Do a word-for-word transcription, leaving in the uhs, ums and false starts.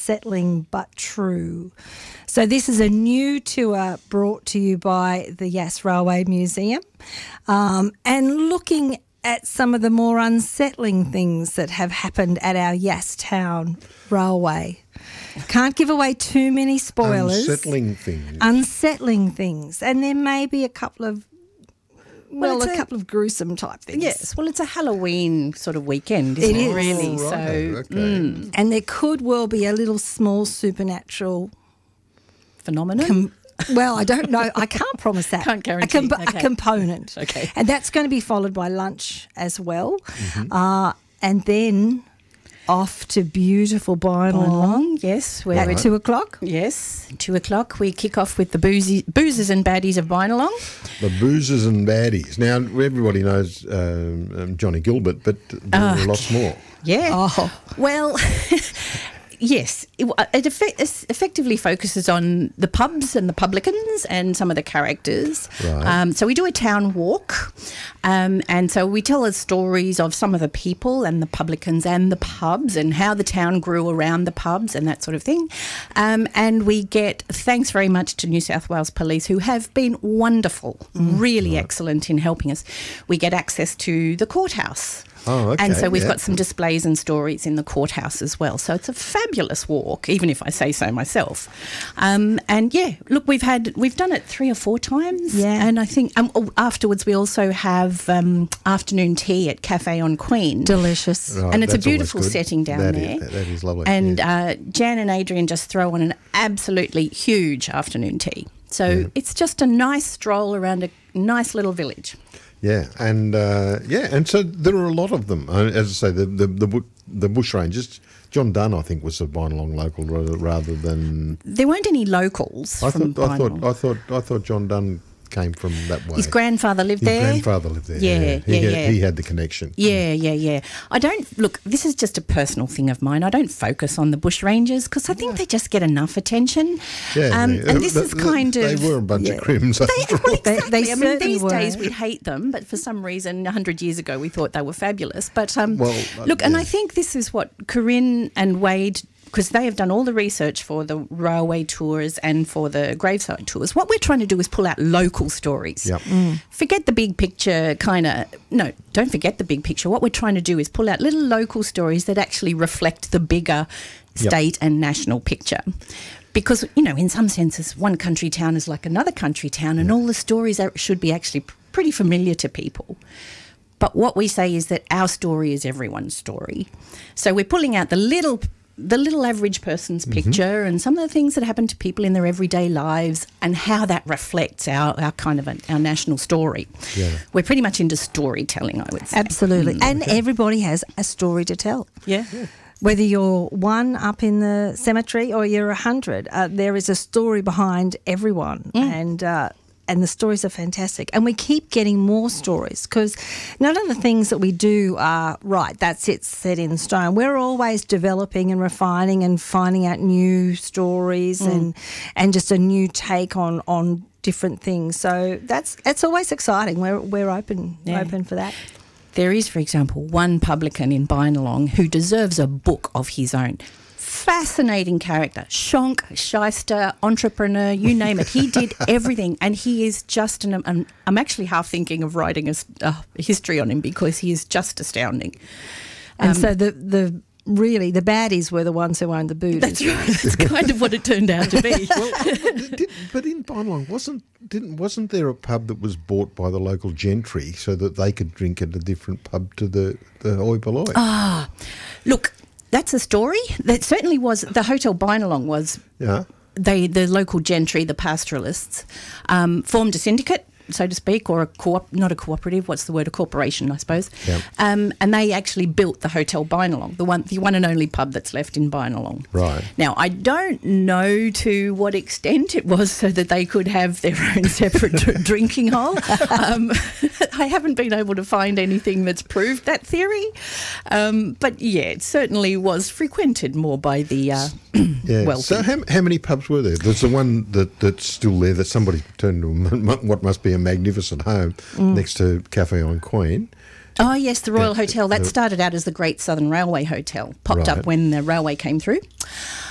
unsettling but true. So this is a new tour brought to you by the Yass Railway Museum, um, and looking at some of the more unsettling things that have happened at our Yass Town Railway. Can't give away too many spoilers. Unsettling things. Unsettling things. And there may be a couple of, well, Well, a, it's a- couple of gruesome type things. Yes, well, it's a Halloween sort of weekend, isn't It it? is. Really. Oh, right, So, okay. mm, And there could well be a little small supernatural phenomenon. com- well, I don't know. I can't promise that. Can't guarantee. A, comp- Okay. a component. Okay. And that's going to be followed by lunch as well. Mm-hmm. Uh, and then off to beautiful Bynelong Long, yes. Where at we two o'clock. Yes, two o'clock. We kick off with the boozy, boozers and baddies of Bynelong. The boozers and baddies. Now, everybody knows um, um, Johnny Gilbert, but there Ah, are lots more. Yeah. Oh. Well, yes. It, it effect, it effectively focuses on the pubs and the publicans and some of the characters. Right. Um, so we do a town walk, um, and so we tell the stories of some of the people and the publicans and the pubs and how the town grew around the pubs and that sort of thing. Um, and we get thanks very much to New South Wales Police, who have been wonderful, really excellent in helping us. We get access to the courthouse. Oh, okay. And so we've yeah. got some displays and stories in the courthouse as well. So it's a fabulous walk, even if I say so myself. Um, and yeah, look, we've had we've done it three or four times. Yeah. And I think um, oh, afterwards we also have um, afternoon tea at Cafe on Queen. Delicious. Right, And it's a that's always beautiful good. setting down That there. is- that is lovely. And yeah. uh, Jan and Adrian just throw on an absolutely huge afternoon tea. So Yeah. it's just a nice stroll around a nice little village. Yeah, and uh, yeah, and so there are a lot of them. Uh, As I say, the the the, bu- the bushrangers. John Dunn, I think, was a Bynelong local rather, rather than. There weren't any locals I from thought. I Bynelong. thought. I thought. I thought John Dunn came from that way. His grandfather lived His there. grandfather lived there. Yeah, he, yeah, had, yeah. he had the connection. Yeah, yeah, yeah. I don't look. This is just a personal thing of mine. I don't focus on the bushrangers because I think they just get enough attention. Yeah, um, yeah. and this Th- is th- kind they of were a bunch yeah. of crims. They, after all. well, exactly. They I mean, certainly these were. days we hate them, but for some reason, a hundred years ago, we thought they were fabulous. But um, Well, uh, look, and yeah. I think this is what Corinne and Wade, because they have done all the research for the railway tours and for the graveside tours. What we're trying to do is pull out local stories. Yep. Forget the big picture kind of, no, don't forget the big picture. What we're trying to do is pull out little local stories that actually reflect the bigger Yep. state and national picture. Because, you know, in some senses, one country town is like another country town, and all the stories are, should be actually p- pretty familiar to people. But what we say is that our story is everyone's story. So we're pulling out the little the little average person's Mm-hmm. picture and some of the things that happen to people in their everyday lives and how that reflects our, our kind of a, our national story. Yeah. We're pretty much into storytelling, I would say. Absolutely. And everybody has a story to tell. Yeah. Whether you're one up in the cemetery or you're a hundred, uh, there is a story behind everyone, and uh, and the stories are fantastic. And we keep getting more stories because none of the things that we do are right. That's it, set in stone. We're always developing and refining and finding out new stories and and just a new take on on different things. So that's that's always exciting. We're we're open Yeah. open for that. There is, for example, one publican in Bynelong who deserves a book of his own. Fascinating character. Shonk, shyster, entrepreneur, you name it. He did everything, and he is just an... Um, I'm actually half thinking of writing a, s- a history on him because he is just astounding. And Um, so the the really the baddies were the ones who owned the booties. That's right. That's kind of what it turned out to be. Did, but in Bynelong, wasn't didn't wasn't there a pub that was bought by the local gentry so that they could drink at a different pub to the the hoi polloi? Ah, look, that's a story. That certainly was. The Hotel Bynelong was. Yeah. They, the local gentry, the pastoralists, um, formed a syndicate, so to speak, or a co-op, not a cooperative. What's the word? A corporation, I suppose. Yep. Um, and they actually built the Hotel Bynelong, the one, the one and only pub that's left in Bynelong. Right. Now, I don't know to what extent it was so that they could have their own separate dr- drinking hole. Um, I haven't been able to find anything that's proved that theory. Um, but yeah, it certainly was frequented more by the uh, Yeah. wealthy. So how, how many pubs were there? There's the one that, that's still there that somebody turned into a, m- what must be a magnificent home next to Cafe on Queen. Oh, yes, the Royal Yeah, Hotel. That the- started out as the Great Southern Railway Hotel, popped Right. up when the railway came through.